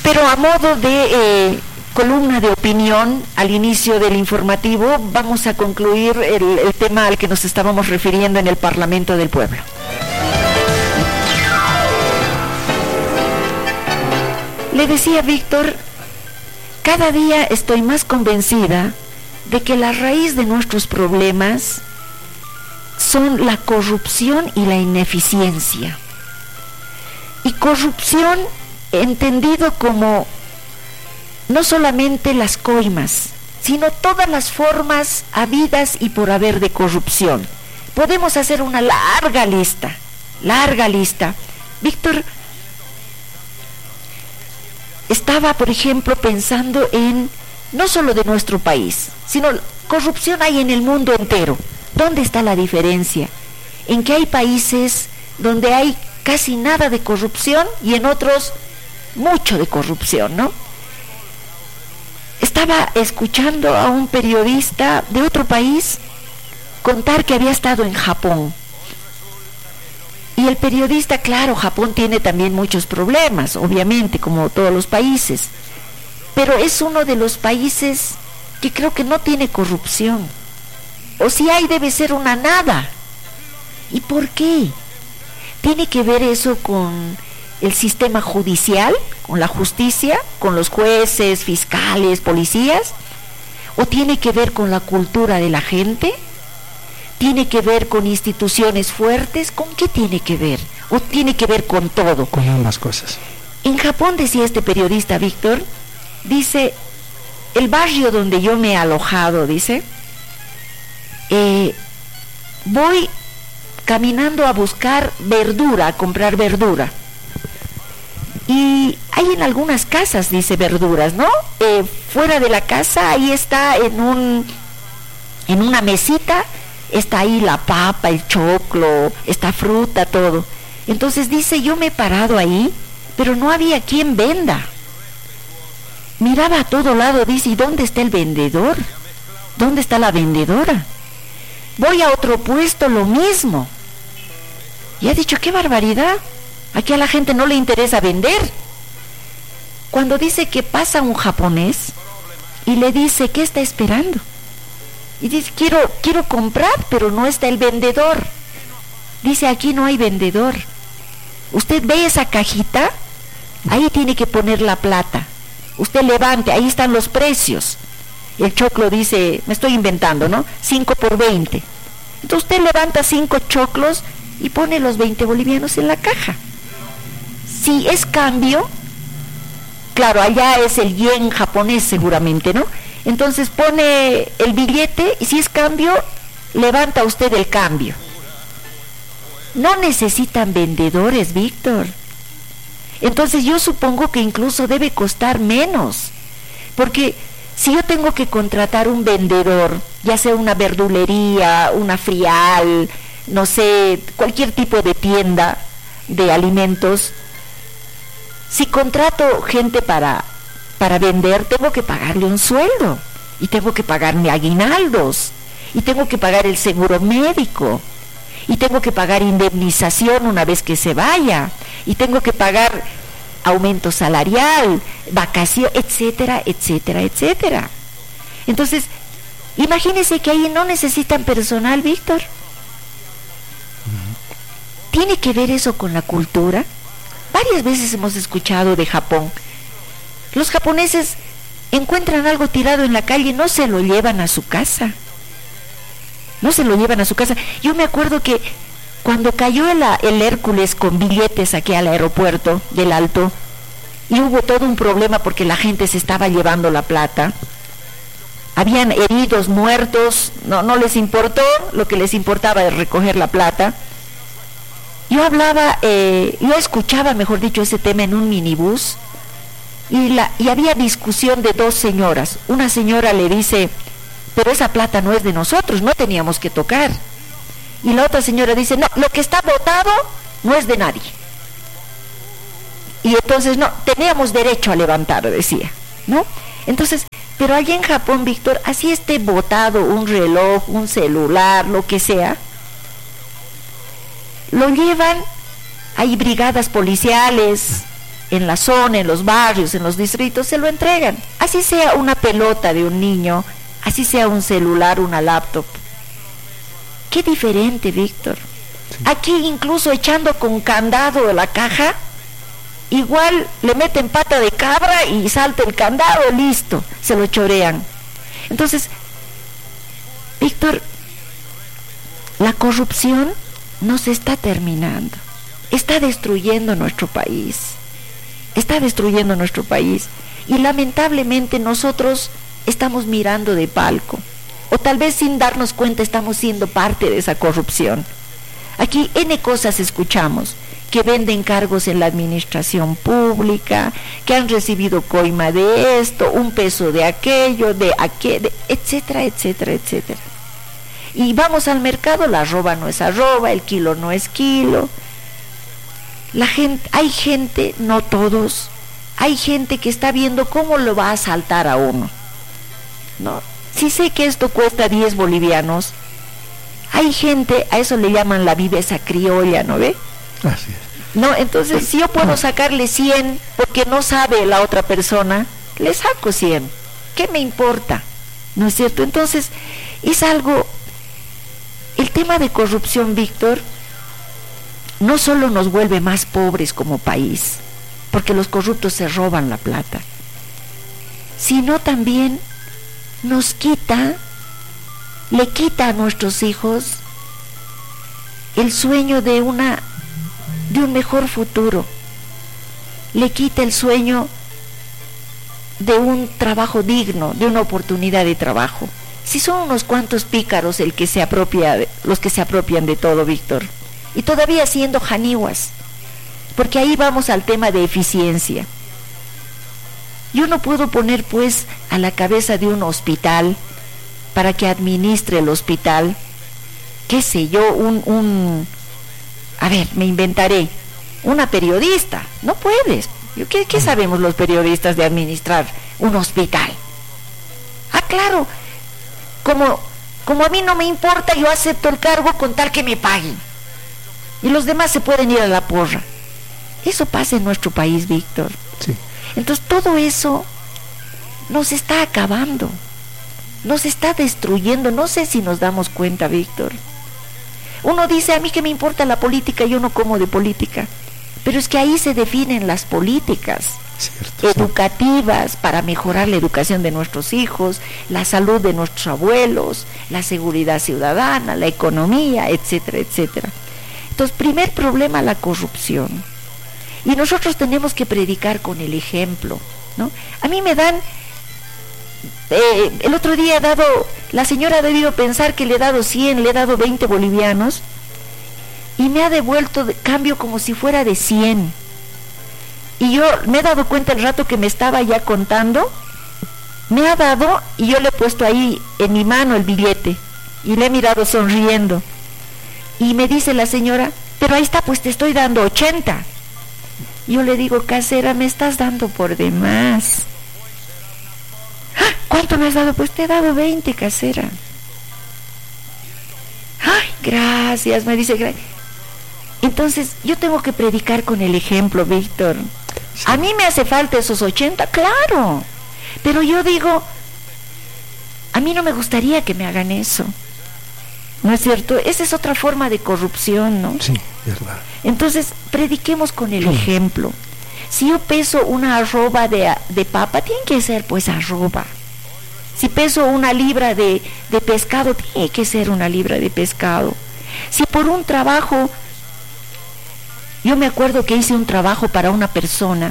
Pero a modo de columna de opinión, al inicio del informativo, vamos a concluir el tema al que nos estábamos refiriendo en el Parlamento del Pueblo. Le decía Víctor, cada día estoy más convencida de que la raíz de nuestros problemas son la corrupción y la ineficiencia. Y corrupción entendido como no solamente las coimas, sino todas las formas habidas y por haber de corrupción. Podemos hacer una larga lista. Víctor estaba, por ejemplo, pensando en no solo de nuestro país, sino corrupción hay en el mundo entero. ¿Dónde está la diferencia? En que hay países donde hay casi nada de corrupción y en otros mucho de corrupción, ¿no? Estaba escuchando a un periodista de otro país contar que había estado en Japón. Y el periodista, claro, Japón tiene también muchos problemas, obviamente, como todos los países, pero es uno de los países que creo que no tiene corrupción. O si hay, debe ser una nada. ¿Y por qué? ¿Tiene que ver eso con el sistema judicial, con la justicia, con los jueces, fiscales, policías? ¿O tiene que ver con la cultura de la gente? ¿Tiene que ver con instituciones fuertes? ¿Con qué tiene que ver? ¿O tiene que ver con todo? Con ambas cosas. En Japón, decía este periodista Víctor, dice, el barrio donde yo me he alojado, dice, voy caminando a buscar verdura, a comprar verdura. Y hay en algunas casas, dice, verduras, ¿no? Fuera de la casa, ahí está en una mesita, está ahí la papa, el choclo, está fruta, todo. Entonces dice, yo me he parado ahí, pero no había quien venda. Miraba a todo lado, dice, ¿y dónde está el vendedor? ¿Dónde está la vendedora? Voy a otro puesto, lo mismo. Y ha dicho, ¡qué barbaridad! Aquí a la gente no le interesa vender. Cuando dice que pasa un japonés y le dice, ¿qué está esperando? Y dice, quiero comprar, pero no está el vendedor. Dice, aquí no hay vendedor. Usted ve esa cajita, ahí tiene que poner la plata. Usted levante, ahí están los precios. El choclo dice, me estoy inventando, ¿no? 5 por 20. Entonces usted levanta 5 choclos y pone los 20 bolivianos en la caja. Si es cambio, claro, allá es el yen japonés seguramente, ¿no? Entonces pone el billete y si es cambio, levanta usted el cambio. No necesitan vendedores, Víctor. Entonces yo supongo que incluso debe costar menos, porque si yo tengo que contratar un vendedor, ya sea una verdulería, una frial, no sé, cualquier tipo de tienda de alimentos, si contrato gente para vender, tengo que pagarle un sueldo, y tengo que pagarme aguinaldos, y tengo que pagar el seguro médico, y tengo que pagar indemnización una vez que se vaya, y tengo que pagar aumento salarial, vacación, etcétera, etcétera, etcétera. Entonces, imagínese que ahí no necesitan personal, Víctor. ¿Tiene que ver eso con la cultura? Varias veces hemos escuchado de Japón. Los japoneses encuentran algo tirado en la calle y no se lo llevan a su casa. No se lo llevan a su casa. Yo me acuerdo que cuando cayó el Hércules con billetes aquí al aeropuerto del Alto, y hubo todo un problema porque la gente se estaba llevando la plata, habían heridos, muertos, no les importó, lo que les importaba es recoger la plata. Yo escuchaba, mejor dicho, ese tema en un minibús, y había discusión de dos señoras. Una señora le dice, pero esa plata no es de nosotros, no teníamos que tocar. Y la otra señora dice, no, lo que está botado no es de nadie. Y entonces, no, teníamos derecho a levantar, decía, ¿no? Entonces, pero allá en Japón, Víctor, así esté botado un reloj, un celular, lo que sea, lo llevan, hay brigadas policiales, en la zona, en los barrios, en los distritos, se lo entregan. Así sea una pelota de un niño, así sea un celular, una laptop. Qué diferente, Víctor. Sí. Aquí incluso echando con candado la caja, igual le meten pata de cabra y salta el candado, listo, se lo chorean. Entonces, Víctor, la corrupción no se está terminando, está destruyendo nuestro país, y lamentablemente nosotros estamos mirando de palco, o tal vez sin darnos cuenta estamos siendo parte de esa corrupción. Aquí N cosas escuchamos, que venden cargos en la administración pública, que han recibido coima de esto, un peso de aquello, etcétera, etcétera, etcétera. Y vamos al mercado, la arroba no es arroba, el kilo no es kilo. Hay gente, no todos, hay gente que está viendo cómo lo va a asaltar a uno, ¿no? Si sé que esto cuesta 10 bolivianos, hay gente, a eso le llaman la viveza criolla, ¿no ve? Así es. No, entonces si yo puedo sacarle 100 porque no sabe la otra persona, le saco 100. ¿Qué me importa? ¿No es cierto? Entonces, es algo, el tema de corrupción, Víctor, no solo nos vuelve más pobres como país, porque los corruptos se roban la plata, sino también le quita a nuestros hijos el sueño de un mejor futuro, le quita el sueño de un trabajo digno, de una oportunidad de trabajo. Si son unos cuantos pícaros los que se apropian de todo, Víctor, y todavía siendo janihuas, porque ahí vamos al tema de eficiencia. Yo no puedo poner pues a la cabeza de un hospital para que administre el hospital, qué sé yo, me inventaré, una periodista. No puedes. ¿Qué sabemos los periodistas de administrar un hospital? Claro, como a mí no me importa, yo acepto el cargo con tal que me paguen. Y los demás se pueden ir a la porra. Eso pasa en nuestro país, Víctor. Sí. Entonces todo eso nos está acabando, nos está destruyendo. No sé si nos damos cuenta, Víctor. Uno dice, a mí que me importa la política, yo no como de política. Pero es que ahí se definen las políticas educativas para mejorar la educación de nuestros hijos, la salud de nuestros abuelos, la seguridad ciudadana, la economía, etcétera, etcétera. Entonces, primer problema, la corrupción. Y nosotros tenemos que predicar con el ejemplo, ¿no? A mí me dan, el otro día la señora ha debido pensar que le he dado 100, le he dado 20 bolivianos, y me ha devuelto cambio como si fuera de 100. Y yo me he dado cuenta el rato que me estaba ya contando, me ha dado y yo le he puesto ahí en mi mano el billete y le he mirado sonriendo. Y me dice la señora, pero ahí está, pues te estoy dando 80. Yo le digo, casera, me estás dando por demás. ¿Cuánto me has dado? Pues te he dado 20, casera. Ay, gracias, me dice, gracias. Entonces, yo tengo que predicar con el ejemplo, Víctor. Sí. A mí me hace falta esos 80, claro. Pero yo digo, a mí no me gustaría que me hagan eso. ¿No es cierto? Esa es otra forma de corrupción, ¿no? Sí, verdad. Entonces, prediquemos con el ejemplo. Si yo peso una arroba de papa, tiene que ser pues arroba. Si peso una libra de pescado, tiene que ser una libra de pescado. Si por un trabajo, yo me acuerdo que hice un trabajo para una persona,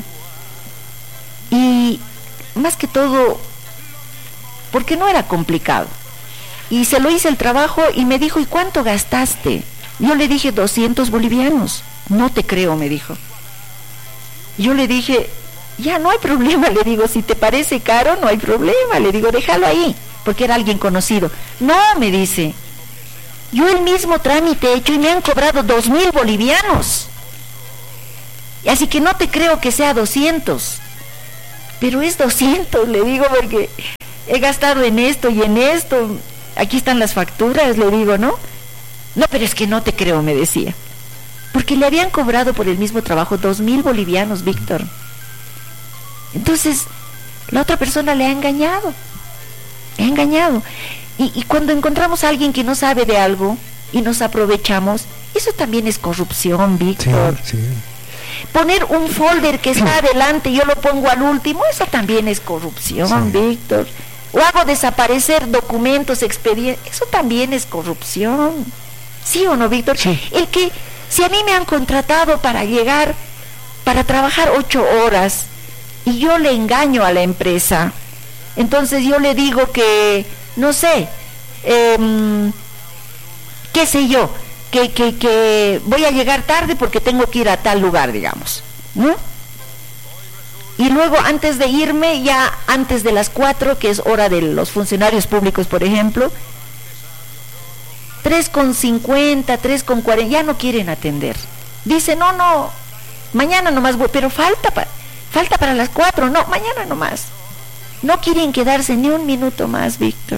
y más que todo, porque no era complicado, y se lo hice el trabajo y me dijo, ¿y cuánto gastaste? Yo le dije 200 bolivianos. No te creo, me dijo. Yo le dije, ya no hay problema, le digo, si te parece caro, no hay problema, le digo, déjalo ahí, porque era alguien conocido. No, me dice, yo el mismo trámite he hecho y me han cobrado 2,000 bolivianos. Así que no te creo que sea 200. Pero es 200, le digo, porque he gastado en esto y en esto. Aquí están las facturas, le digo, ¿no? No, pero es que no te creo, me decía. Porque le habían cobrado por el mismo trabajo 2,000 bolivianos, Víctor. Entonces, la otra persona le ha engañado. Le ha engañado. Y cuando encontramos a alguien que no sabe de algo y nos aprovechamos, eso también es corrupción, Víctor. Sí, sí. Poner un folder que está adelante y yo lo pongo al último, eso también es corrupción, sí. Víctor. O hago desaparecer documentos, expedientes, eso también es corrupción. ¿Sí o no, Víctor? Sí. El que, si a mí me han contratado para trabajar 8 horas y yo le engaño a la empresa, entonces yo le digo que, no sé, qué sé yo, que voy a llegar tarde porque tengo que ir a tal lugar, digamos, ¿no? Y luego antes de irme, ya antes de las 4, que es hora de los funcionarios públicos, por ejemplo, 3:50, 3:40, ya no quieren atender. Dice, no, mañana nomás voy, pero falta para las 4, no, mañana nomás. No quieren quedarse ni un minuto más, Víctor.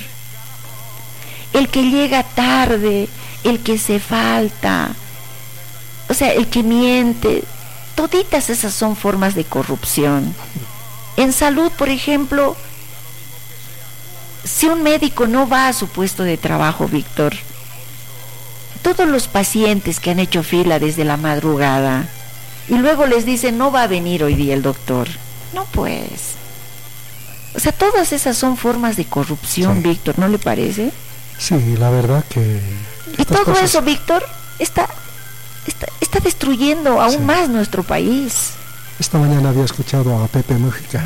El que llega tarde, el que se falta, o sea, el que miente, toditas esas son formas de corrupción. En salud, por ejemplo, si un médico no va a su puesto de trabajo, Víctor, todos los pacientes que han hecho fila desde la madrugada y luego les dicen no va a venir hoy día el doctor, no pues. O sea, todas esas son formas de corrupción, sí. Víctor, ¿no le parece? Sí, la verdad que... Y todo cosas... eso, Víctor, está destruyendo aún más nuestro país. Esta mañana había escuchado a Pepe Mújica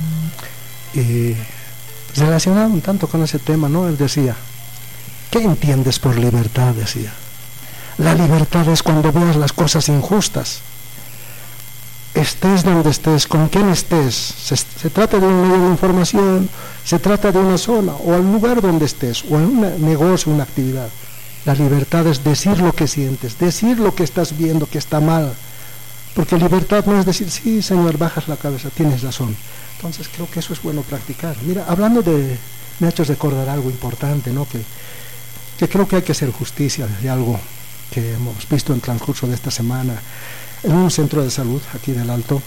y relacionado un tanto con ese tema, ¿no? Él decía, ¿qué entiendes por libertad? Decía, la libertad es cuando veas las cosas injustas, estés donde estés, con quién estés, se trata de un medio de información, se trata de una zona o el lugar donde estés o en un negocio, una actividad. La libertad es decir lo que sientes, decir lo que estás viendo que está mal, porque libertad no es decir, sí señor, bajas la cabeza, tienes razón. Entonces creo que eso es bueno practicar. Mira, hablando me ha hecho recordar algo importante, ¿no? Que creo que hay que hacer justicia de algo que hemos visto en el transcurso de esta semana en un centro de salud aquí del Alto.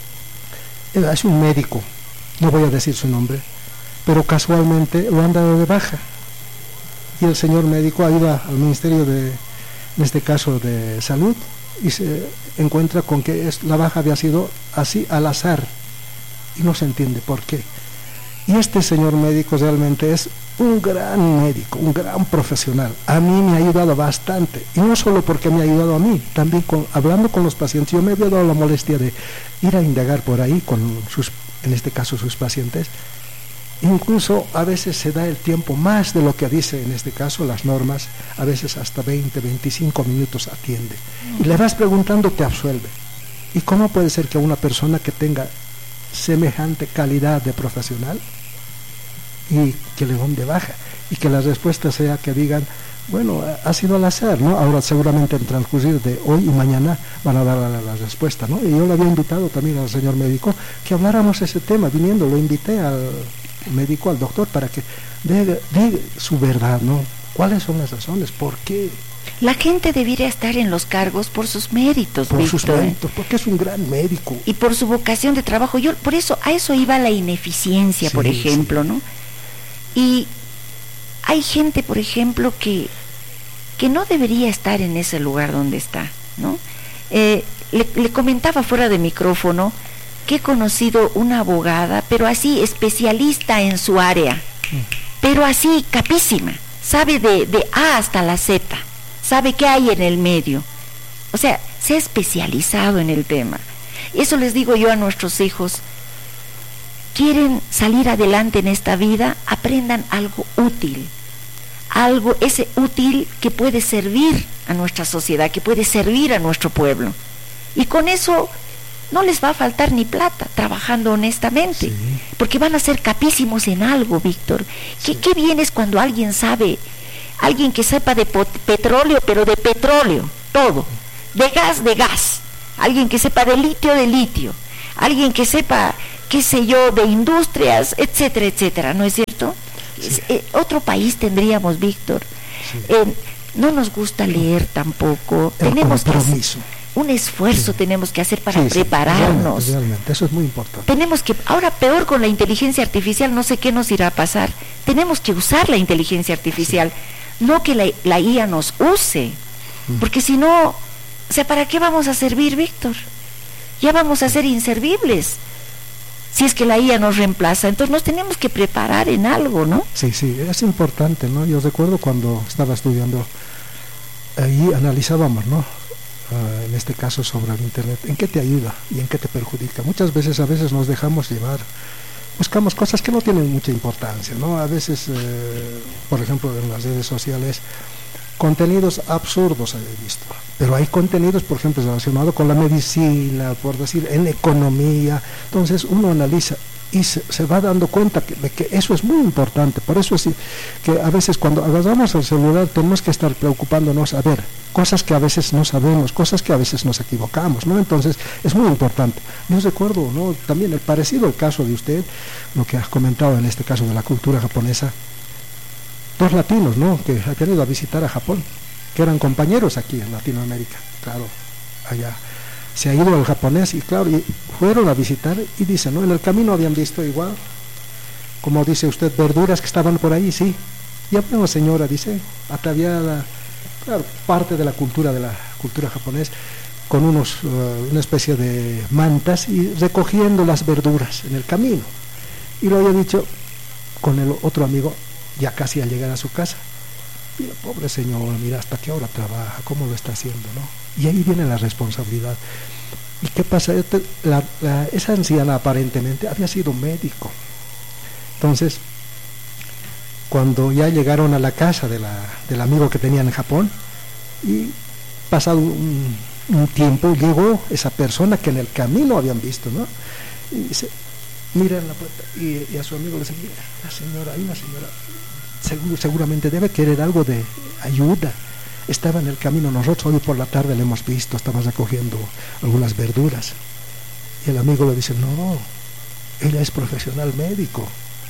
Es un médico, no voy a decir su nombre, pero casualmente lo han dado de baja. Y el señor médico ha ido al Ministerio en este caso de Salud, y se encuentra con que la baja había sido así al azar, y no se entiende por qué. Y este señor médico realmente es un gran médico, un gran profesional. A mí me ha ayudado bastante, y no solo porque me ha ayudado a mí, también hablando con los pacientes. Yo me había dado la molestia de ir a indagar por ahí con en este caso sus pacientes. Incluso a veces se da el tiempo más de lo que dice en este caso las normas, a veces hasta 20, 25 minutos atiende. Y le vas preguntando, te absuelve. ¿Y cómo puede ser que una persona que tenga semejante calidad de profesional y que le den de baja y que la respuesta sea que digan, bueno, ha sido al azar, ¿no? Ahora seguramente en transcurrir de hoy y mañana van a dar la respuesta, ¿no? Y yo le había invitado también al señor médico que habláramos ese tema, viniendo, lo invité al médico, al doctor, para que dé su verdad, ¿no? ¿Cuáles son las razones? ¿Por qué? La gente debería estar en los cargos por sus méritos, por Víctor, sus méritos, porque es un gran médico. Y por su vocación de trabajo. Por eso, a eso iba la ineficiencia, sí, por ejemplo, sí. ¿No? Y hay gente, por ejemplo, que no debería estar en ese lugar donde está, ¿no? Le comentaba fuera de micrófono que he conocido una abogada, pero así especialista en su área, pero así capísima, sabe de A hasta la Z, sabe qué hay en el medio, o sea, se ha especializado en el tema. Eso les digo yo a nuestros hijos: quieren salir adelante en esta vida, aprendan algo útil, algo ese útil que puede servir a nuestra sociedad, que puede servir a nuestro pueblo, y con eso no les va a faltar ni plata, trabajando honestamente, sí. Porque van a ser capísimos en algo, Víctor. Sí. ¿Qué bien es cuando alguien sabe, alguien que sepa de petróleo, pero de petróleo, todo, de gas, alguien que sepa de litio, alguien que sepa, qué sé yo, de industrias, etcétera, etcétera, ¿no es cierto? Sí. Otro país tendríamos, Víctor. Sí. No nos gusta leer tampoco. Tenemos compromiso. un esfuerzo Sí. tenemos que hacer para Sí, prepararnos. realmente, eso es muy importante. Tenemos que, ahora peor con la inteligencia artificial, no sé qué nos irá a pasar. Tenemos que usar la inteligencia artificial, no que la IA nos use, porque si no, o sea, ¿para qué vamos a servir, Víctor? Ya vamos a ser inservibles si es que la IA nos reemplaza. Entonces nos tenemos que preparar en algo, ¿no? Sí, es importante, ¿no? Yo recuerdo cuando estaba estudiando, ahí analizábamos, ¿no? En este caso sobre el Internet, ¿en qué te ayuda y en qué te perjudica? Muchas veces, a veces nos dejamos llevar, buscamos cosas que no tienen mucha importancia, ¿no? A veces, por ejemplo, en las redes sociales, contenidos absurdos he visto, pero hay contenidos, por ejemplo, relacionados con la medicina, por decir, en economía. Entonces uno analiza y se va dando cuenta de que eso es muy importante. Por eso es que a veces cuando agarramos el celular tenemos que estar preocupándonos, a ver, cosas que a veces no sabemos, cosas que a veces nos equivocamos, ¿no? Entonces es muy importante. Yo recuerdo, ¿no?, también el parecido al caso de usted, lo que has comentado en este caso de la cultura japonesa, dos latinos, ¿no?, que han venido a visitar a Japón, que eran compañeros aquí en Latinoamérica, claro, allá se ha ido el japonés y claro, y fueron a visitar y dicen, ¿no?, en el camino habían visto igual, como dice usted, verduras que estaban por ahí, sí, y había una señora, dice, ataviada, claro, parte de la cultura japonesa, con una especie de mantas y recogiendo las verduras en el camino, y lo había dicho con el otro amigo, ya casi al llegar a su casa, mira, pobre señora, mira hasta qué hora trabaja, cómo lo está haciendo, ¿no? Y ahí viene la responsabilidad. ¿Y qué pasa? Esa anciana aparentemente había sido médico. Entonces, cuando ya llegaron a la casa del amigo que tenían en Japón, y pasado un tiempo, llegó esa persona que en el camino habían visto, ¿no? Y dice, mira en la puerta, y a su amigo le dice, mira, hay una señora, seguramente debe querer algo de ayuda. Estaba en el camino, nosotros hoy por la tarde le hemos visto, estaba recogiendo algunas verduras. Y el amigo le dice, no, ella es profesional médico.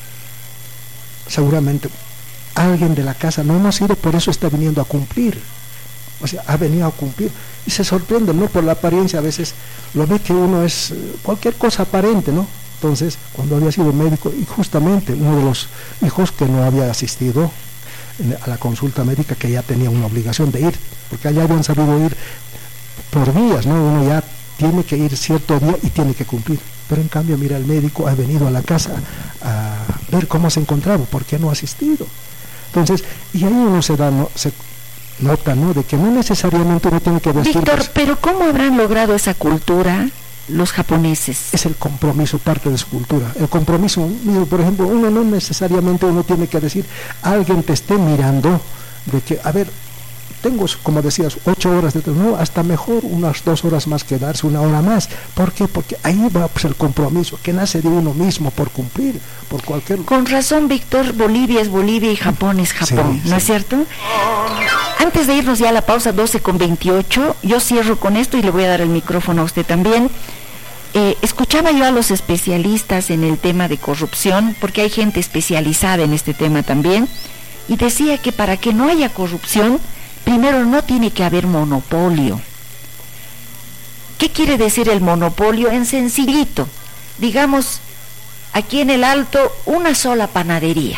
Seguramente alguien de la casa no hemos ido, por eso está viniendo a cumplir. O sea, ha venido a cumplir. Y se sorprende, ¿no? Por la apariencia, a veces lo ve que uno es cualquier cosa aparente, ¿no? Entonces, cuando había sido médico, y justamente uno de los hijos que no había asistido a la consulta médica, que ya tenía una obligación de ir, porque allá habían sabido ir por días, ¿no? Uno ya tiene que ir cierto día y tiene que cumplir. Pero en cambio, mira, el médico ha venido a la casa a ver cómo se encontraba, por qué no ha asistido. Entonces, y ahí uno se nota, ¿no?, de que no necesariamente uno tiene que vestir. Víctor, pero ¿cómo habrán logrado esa cultura los japoneses? Es el compromiso, parte de su cultura. El compromiso, por ejemplo, no necesariamente uno tiene que decir, alguien te esté mirando, de que, a ver, tengo, como decías, 8 horas de trabajo, no, hasta mejor unas 2 horas más quedarse, 1 hora más. ¿Por qué? Porque ahí va, pues, el compromiso, que nace de uno mismo por cumplir, por cualquier... Con razón, Víctor, Bolivia es Bolivia y Japón es Japón, sí, ¿no sí. es cierto? Antes de irnos ya a la pausa, 12:28, yo cierro con esto y le voy a dar el micrófono a usted también. Escuchaba yo a los especialistas en el tema de corrupción, porque hay gente especializada en este tema también, y decía que para que no haya corrupción, primero no tiene que haber monopolio. ¿Qué quiere decir el monopolio? En sencillito, digamos, aquí en el Alto, una sola panadería.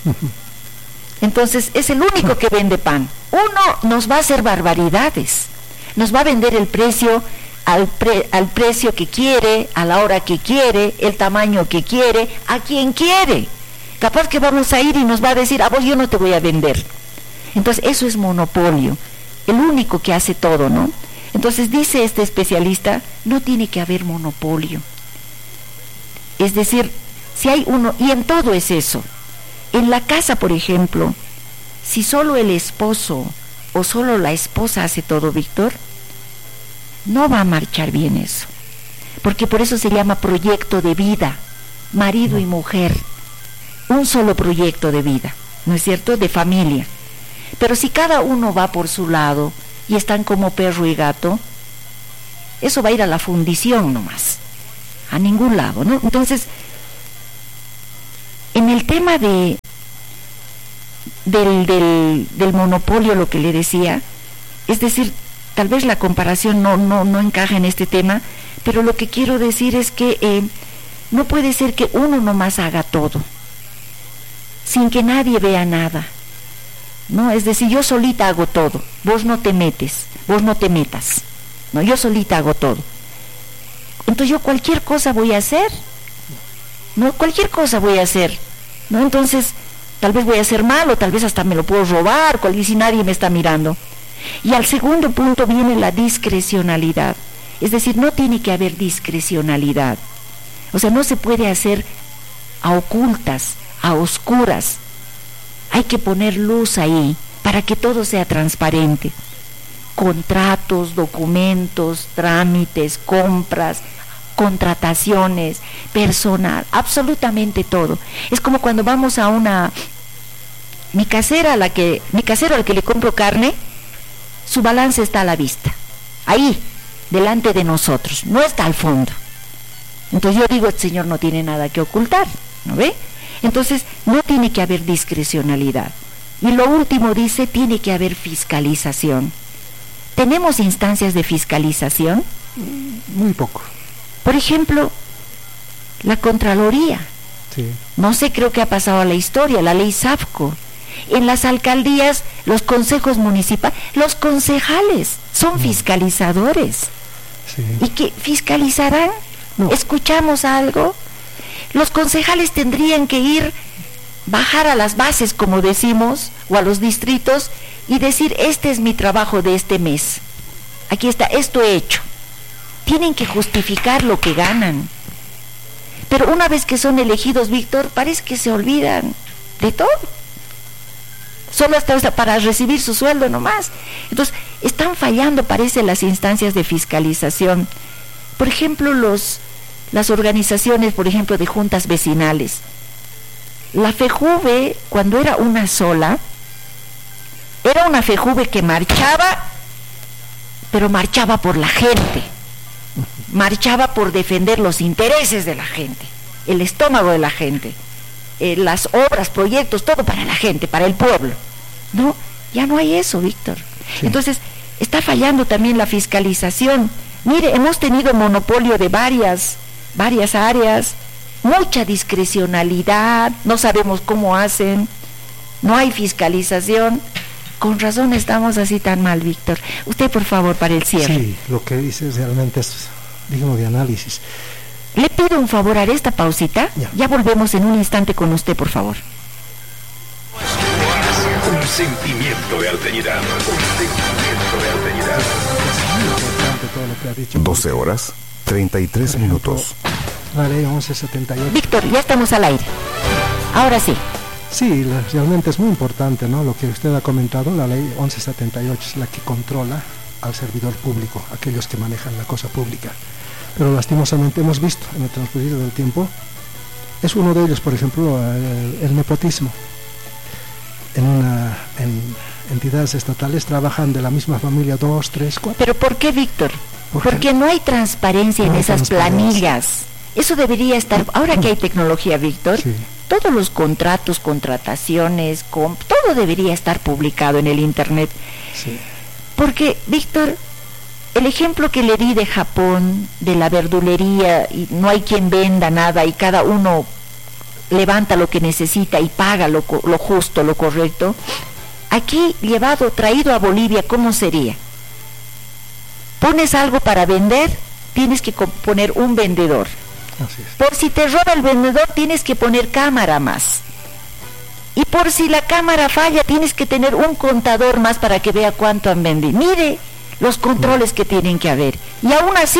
Entonces, es el único que vende pan. Uno nos va a hacer barbaridades, nos va a vender el precio al precio que quiere, a la hora que quiere, el tamaño que quiere, a quien quiere. Capaz que vamos a ir y nos va a decir, a vos yo no te voy a vender. Entonces eso es monopolio, el único que hace todo, ¿no? Entonces dice este especialista, no tiene que haber monopolio. Es decir, si hay uno, y en todo es eso. En la casa, por ejemplo, si solo el esposo o solo la esposa hace todo, Víctor, no va a marchar bien eso, porque por eso se llama proyecto de vida, marido y mujer, un solo proyecto de vida, ¿no es cierto?, de familia. Pero si cada uno va por su lado y están como perro y gato, eso va a ir a la fundición nomás, a ningún lado, ¿no? Entonces, en el tema del monopolio, lo que le decía, es decir, tal vez la comparación no encaja en este tema, pero lo que quiero decir es que no puede ser que uno nomás haga todo, sin que nadie vea nada, ¿no? Es decir, yo solita hago todo, vos no te metes, vos no te metas, ¿no? Yo solita hago todo. Entonces yo cualquier cosa voy a hacer, ¿no? Cualquier cosa voy a hacer, ¿no? Entonces, tal vez voy a hacer mal, o tal vez hasta me lo puedo robar, si nadie me está mirando. Y al segundo punto viene la discrecionalidad. Es decir, no tiene que haber discrecionalidad. O sea, no se puede hacer a ocultas, a oscuras. Hay que poner luz ahí para que todo sea transparente. Contratos, documentos, trámites, compras, contrataciones, personal, absolutamente todo. Es como cuando vamos a mi casero al que le compro carne, su balance está a la vista, ahí, delante de nosotros, no está al fondo. Entonces yo digo, el señor no tiene nada que ocultar, ¿no ve? Entonces no tiene que haber discrecionalidad. Y lo último dice, tiene que haber fiscalización. ¿Tenemos instancias de fiscalización? Muy poco. Por ejemplo, la Contraloría. Sí. No sé, creo que ha pasado a la historia, la ley SAFCO. En las alcaldías, los consejos municipales, los concejales son fiscalizadores. Sí. ¿Y qué fiscalizarán? No. ¿Escuchamos algo? Los concejales tendrían que bajar a las bases, como decimos, o a los distritos, y decir, este es mi trabajo de este mes. Aquí está, esto he hecho. Tienen que justificar lo que ganan. Pero una vez que son elegidos, Víctor, parece que se olvidan de todo. Solo hasta para recibir su sueldo nomás. Entonces, están fallando, parece, las instancias de fiscalización. Por ejemplo, las organizaciones, por ejemplo, de juntas vecinales. La FEJUVE, cuando era una sola, era una FEJUVE que marchaba, pero marchaba por la gente. Marchaba por defender los intereses de la gente, el estómago de la gente, las obras, proyectos, todo para la gente, para el pueblo. No, ya no hay eso, Víctor. Sí. Entonces, está fallando también la fiscalización. Mire, hemos tenido monopolio de varias áreas, mucha discrecionalidad, no sabemos cómo hacen, no hay fiscalización. Con razón estamos así tan mal, Víctor. Usted, por favor, para el cierre. Sí, lo que dice realmente es digno de análisis. Le pido un favor, haré esta pausita. Ya volvemos en un instante con usted, por favor. Un sentimiento de alteridad. 12 horas, 33 minutos. La ley 1178. Víctor, ya estamos al aire. Ahora sí. Sí, realmente es muy importante, ¿no? Lo que usted ha comentado, la ley 1178 es la que controla al servidor público, aquellos que manejan la cosa pública. Pero lastimosamente hemos visto en el transcurrir del tiempo, es uno de ellos, por ejemplo, el nepotismo. En entidades estatales trabajan de la misma familia 2, 3, 4. ¿Pero por qué, Víctor? Porque no hay transparencia en esas planillas. Eso debería estar, ahora que hay tecnología, Víctor, sí. Todos los contratos, contrataciones, todo debería estar publicado en el internet. Sí. Porque, Víctor, el ejemplo que le di de Japón, de la verdulería, y no hay quien venda nada y cada uno levanta lo que necesita y paga lo justo, lo correcto, aquí traído a Bolivia, ¿cómo sería? Pones algo para vender, tienes que poner un vendedor. Así es. Por si te roba el vendedor, tienes que poner cámara más. Y por si la cámara falla, tienes que tener un contador más para que vea cuánto han vendido. Mire los controles que tienen que haber. Y aún así,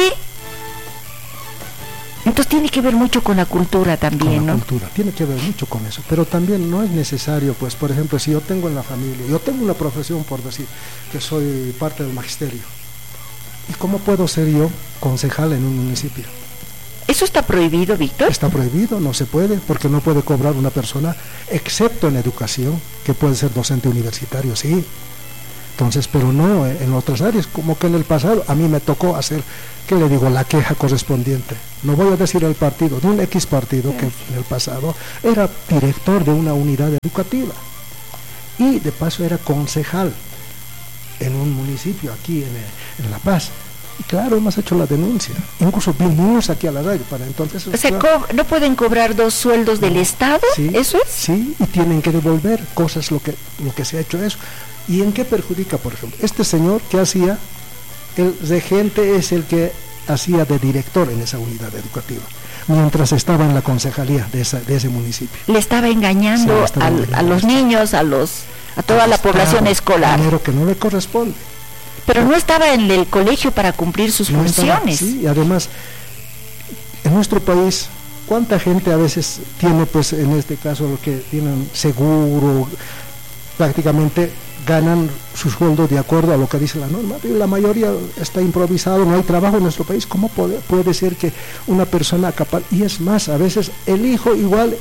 entonces tiene que ver mucho con la cultura también, con la ¿no? Cultura, tiene que ver mucho con eso. Pero también no es necesario, pues, por ejemplo, si yo tengo en la familia, yo tengo una profesión, por decir, que soy parte del magisterio. ¿Y cómo puedo ser yo concejal en un municipio? ¿Eso está prohibido, Víctor? Está prohibido, no se puede, porque no puede cobrar una persona, excepto en educación, que puede ser docente universitario, sí. Entonces, pero no en otras áreas, como que en el pasado a mí me tocó hacer, ¿qué le digo?, la queja correspondiente. No voy a decir el partido, de un X partido que en el pasado era director de una unidad educativa y de paso era concejal. en un municipio aquí en La Paz. Y claro, hemos hecho la denuncia. Incluso vinimos aquí a la radio para entonces... O sea, ¿no pueden cobrar 2 sueldos del Estado? Sí, ¿eso es? Sí, y tienen que devolver cosas lo que se ha hecho eso. ¿Y en qué perjudica, por ejemplo? Este señor que hacía, el regente es el que hacía de director en esa unidad educativa, mientras estaba en la concejalía de ese municipio. Le estaba engañando, a los niños, a toda la población escolar. Dinero que no le corresponde. Pero no estaba en el colegio para cumplir sus funciones. Sí, y además, en nuestro país, ¿cuánta gente a veces tiene, pues en este caso, lo que tienen seguro, prácticamente ganan su sueldo de acuerdo a lo que dice la norma? Y la mayoría está improvisado, no hay trabajo en nuestro país. ¿Cómo puede ser que una persona capaz, y es más, a veces el hijo igual,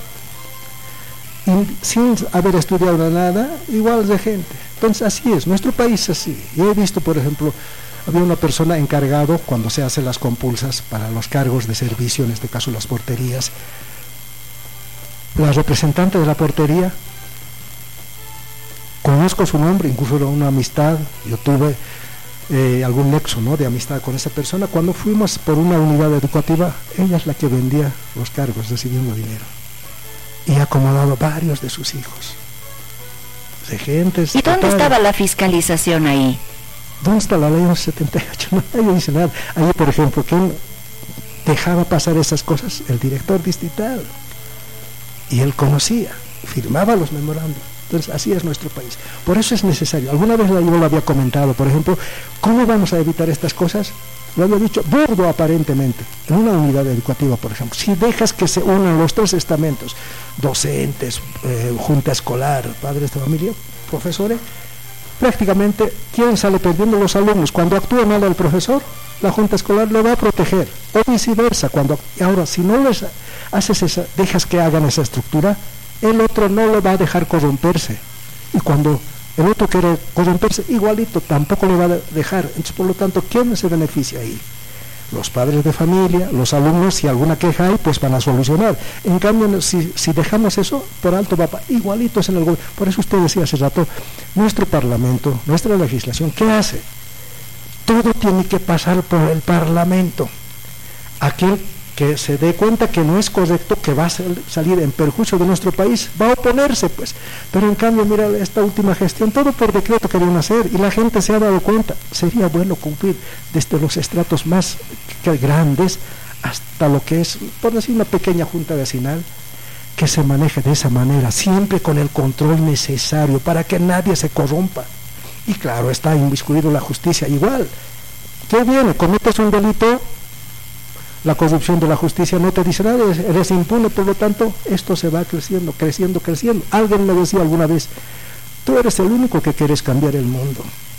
sin haber estudiado nada, igual de gente? Entonces así es, nuestro país es así. Yo he visto, por ejemplo, había una persona encargado cuando se hacen las compulsas para los cargos de servicio, en este caso las porterías. La representante de la portería, conozco su nombre, incluso era una amistad, yo tuve algún nexo, ¿no?, de amistad con esa persona. Cuando fuimos por una unidad educativa, ella es la que vendía los cargos recibiendo dinero, y ha acomodado varios de sus hijos. Regentes. ¿Y dónde estaba la fiscalización ahí? ¿Dónde está la ley 78? No dice nada. Ahí, por ejemplo, ¿quién dejaba pasar esas cosas? El director distrital. Y él conocía, firmaba los memorandos. Entonces, así es nuestro país. Por eso es necesario. Alguna vez yo lo había comentado, por ejemplo, ¿cómo vamos a evitar estas cosas? Lo había dicho, burdo aparentemente, en una unidad educativa, por ejemplo. Si dejas que se unan los 3 estamentos, docentes, junta escolar, padres de familia, profesores, prácticamente, ¿quién sale perdiendo? Los alumnos. Cuando actúa mal el profesor, la junta escolar lo va a proteger, o viceversa. Ahora, si no les haces dejas que hagan esa estructura, el otro no lo va a dejar corromperse. Y cuando el otro quiere corromperse, igualito, tampoco le va a dejar. Entonces, por lo tanto, ¿quién se beneficia ahí? Los padres de familia, los alumnos. Si alguna queja hay, pues van a solucionar. En cambio, si dejamos eso por alto, va igualito es en el gobierno. Por eso usted decía hace rato, nuestro parlamento, nuestra legislación, ¿qué hace? Todo tiene que pasar por el parlamento. Aquel que se dé cuenta que no es correcto, que va a salir en perjuicio de nuestro país, va a oponerse, pues. Pero en cambio, mira, esta última gestión, todo por decreto querían hacer, y la gente se ha dado cuenta. Sería bueno cumplir desde los estratos más grandes hasta lo que es, por decir, una pequeña junta vecinal, que se maneje de esa manera, siempre con el control necesario para que nadie se corrompa. Y claro, está inmiscuido la justicia igual. ¿Qué viene? Cometes un delito, la corrupción de la justicia no te dice nada, eres impune, por lo tanto, esto se va creciendo. Alguien me decía alguna vez, tú eres el único que quieres cambiar el mundo.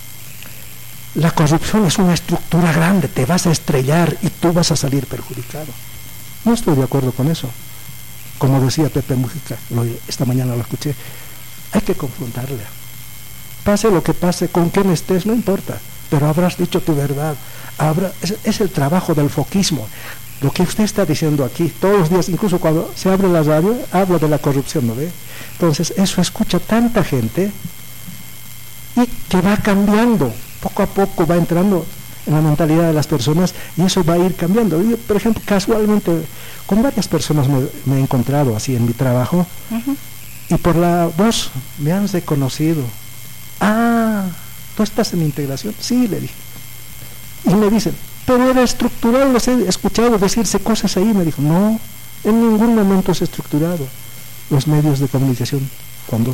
La corrupción es una estructura grande, te vas a estrellar y tú vas a salir perjudicado. No estoy de acuerdo con eso. Como decía Pepe Mujica, esta mañana lo escuché, hay que confrontarle. Pase lo que pase, con quién estés, no importa, pero habrás dicho tu verdad. Es el trabajo del foquismo. Lo que usted está diciendo aquí, todos los días, incluso cuando se abre la radio, habla de la corrupción, ¿no ve? Entonces, eso escucha tanta gente y que va cambiando, poco a poco va entrando en la mentalidad de las personas y eso va a ir cambiando. Yo, por ejemplo, casualmente, con varias personas me he encontrado así en mi trabajo, y por la voz me han reconocido. Ah, ¿tú estás en integración? Sí, le dije. Y me dicen, pero era estructurado, les he escuchado decirse cosas ahí. Me dijo, no, en ningún momento es estructurado. Los medios de comunicación, cuando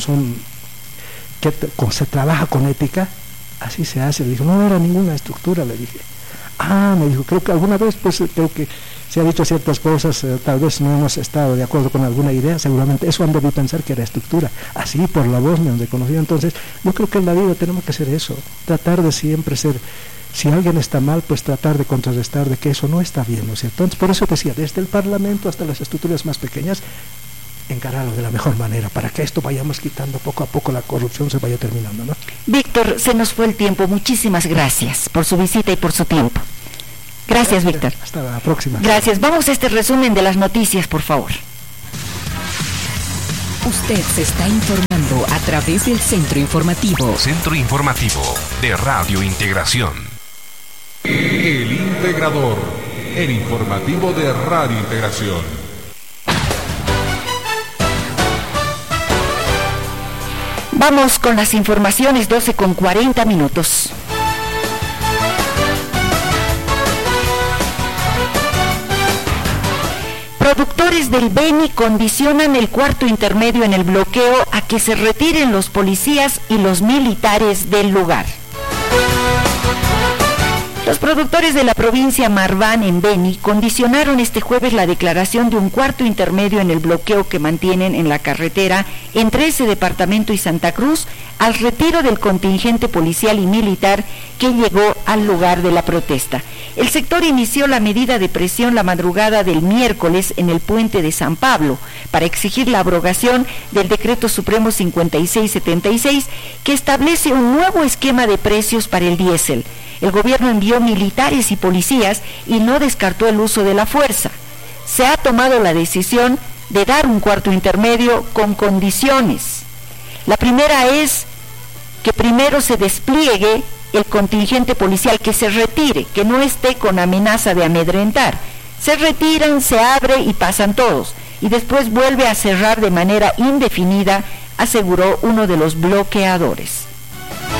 se trabaja con ética, así se hace. Le dijo, no era ninguna estructura, le dije. Ah, me dijo, creo que alguna vez, pues creo que se ha dicho ciertas cosas, tal vez no hemos estado de acuerdo con alguna idea, seguramente eso han debido pensar que era estructura. Así, por la voz me han reconocido. Entonces, yo creo que en la vida tenemos que hacer eso, tratar de siempre ser... Si alguien está mal, pues tratar de contrarrestar de que eso no está bien, ¿no es cierto? Entonces, por eso decía, desde el Parlamento hasta las estructuras más pequeñas, encararlo de la mejor manera, para que esto vayamos quitando poco a poco, la corrupción se vaya terminando, ¿no? Víctor, se nos fue el tiempo. Muchísimas gracias por su visita y por su tiempo. Gracias, Víctor. Hasta la próxima. Gracias. Vamos a este resumen de las noticias, por favor. Usted se está informando a través del Centro Informativo. Centro Informativo de Radio Integración. El Integrador, el informativo de Radio Integración. Vamos con las informaciones, 12:40. Productores del Beni condicionan el cuarto intermedio en el bloqueo a que se retiren los policías y los militares del lugar. Los productores de la provincia Marván en Beni condicionaron este jueves la declaración de un cuarto intermedio en el bloqueo que mantienen en la carretera entre ese departamento y Santa Cruz al retiro del contingente policial y militar que llegó al lugar de la protesta. El sector inició la medida de presión la madrugada del miércoles en el puente de San Pablo para exigir la abrogación del Decreto Supremo 5676 que establece un nuevo esquema de precios para el diésel. El gobierno envió militares y policías y no descartó el uso de la fuerza. Se ha tomado la decisión de dar un cuarto intermedio con condiciones. La primera es que primero se despliegue el contingente policial, que se retire, que no esté con amenaza de amedrentar. Se retiran, se abre y pasan todos, y después vuelve a cerrar de manera indefinida, aseguró uno de los bloqueadores.